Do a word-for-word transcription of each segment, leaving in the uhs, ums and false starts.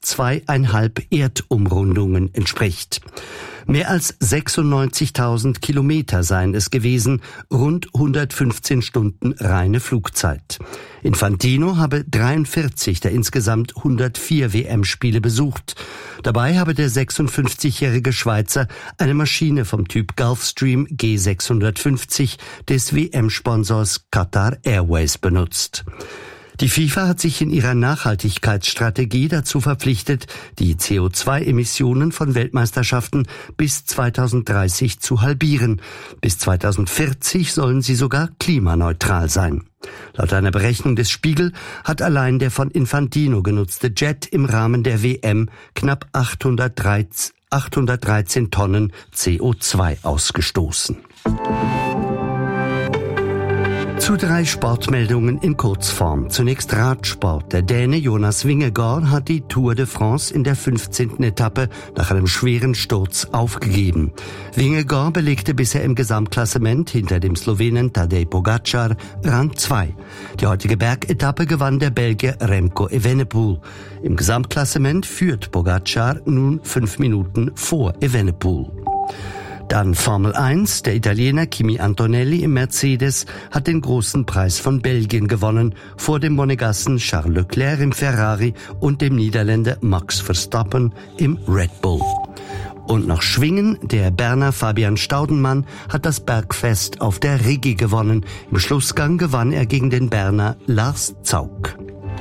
zweieinhalb Erdumrundungen entspricht. Mehr als sechsundneunzigtausend Kilometer seien es gewesen, rund hundertfünfzehn Stunden reine Flugzeit. Infantino habe dreiundvierzig der insgesamt hundertvier W M-Spiele besucht. Dabei habe der sechsundfünfzigjährige Schweizer eine Maschine vom Typ Gulfstream G sechshundertfünfzig des W M-Sponsors Qatar Airways benutzt. Die FIFA hat sich in ihrer Nachhaltigkeitsstrategie dazu verpflichtet, die C O zwei Emissionen von Weltmeisterschaften bis zweitausenddreißig zu halbieren. Bis zweitausendvierzig sollen sie sogar klimaneutral sein. Laut einer Berechnung des Spiegel hat allein der von Infantino genutzte Jet im Rahmen der W M knapp achthundertdreizehn Tonnen C O zwei ausgestoßen. Zu drei Sportmeldungen in Kurzform. Zunächst Radsport. Der Däne Jonas Vingegaard hat die Tour de France in der fünfzehnten Etappe nach einem schweren Sturz aufgegeben. Vingegaard belegte bisher im Gesamtklassement hinter dem Slowenen Tadej Pogačar Rang zwei. Die heutige Bergetappe gewann der Belgier Remco Evenepoel. Im Gesamtklassement führt Pogačar nun fünf Minuten vor Evenepoel. Dann Formel eins. Der Italiener Kimi Antonelli im Mercedes hat den großen Preis von Belgien gewonnen, vor dem Monegassen Charles Leclerc im Ferrari und dem Niederländer Max Verstappen im Red Bull. Und noch Schwingen. Der Berner Fabian Staudenmann hat das Bergfest auf der Rigi gewonnen. Im Schlussgang gewann er gegen den Berner Lars Zaug.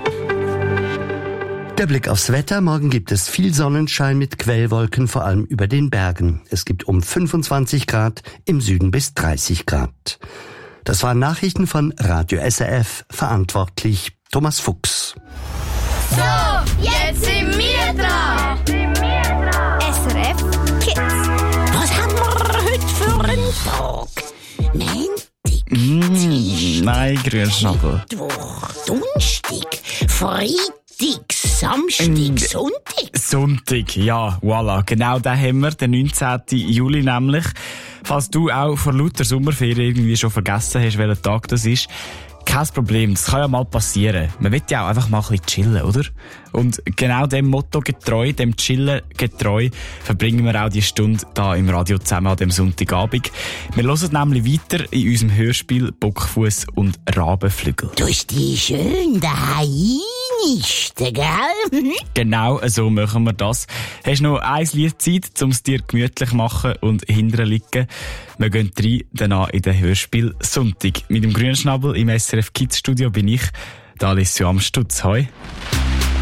Der Blick aufs Wetter. Morgen gibt es viel Sonnenschein mit Quellwolken, vor allem über den Bergen. Es gibt um fünfundzwanzig Grad, im Süden bis dreißig Grad. Das waren Nachrichten von Radio S R F, verantwortlich Thomas Fuchs. So, jetzt sind wir dran. S R F Kids. Was haben wir heute für einen Tag? Montag, Mm, nein, Grünschnabel. Mittwoch, Donnerstag, Freitag, Samstag, Mm, Sonntag. Sonntag, ja, voilà. Genau den haben wir, den neunzehnten Juli nämlich. Falls du auch vor lauter Sommerferien irgendwie schon vergessen hast, welcher Tag das ist, kein Problem, das kann ja mal passieren. Man will ja auch einfach mal ein bisschen chillen, oder? Und genau dem Motto getreu, dem Chillen getreu, verbringen wir auch die Stunde da im Radio zusammen an dem Sonntagabend. Wir hören nämlich weiter in unserem Hörspiel Bockfuss und Rabenflügel. Du hast die schön daheim nisten, gell? Genau so machen wir das. Hast noch ein Lied Zeit, um es dir gemütlich zu machen und hinterher liegen? Wir gehen rein, danach in den Hörspiel Sonntag. Mit dem Grünschnabel im S R F Kids Studio bin ich, da Alessio Amstutz. Hoi.